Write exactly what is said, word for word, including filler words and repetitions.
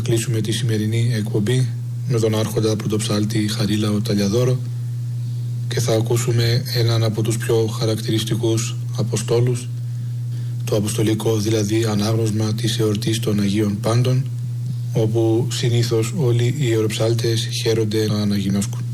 κλείσουμε τη σημερινή εκπομπή με τον άρχοντα πρωτοψάλτη Χαρίλαο Ταλιαδόρο και θα ακούσουμε έναν από τους πιο χαρακτηριστικούς αποστόλους, το αποστολικό δηλαδή ανάγνωσμα της εορτής των Αγίων Πάντων, όπου συνήθως όλοι οι ιεροψάλτες χαίρονται να αναγινώσκουν.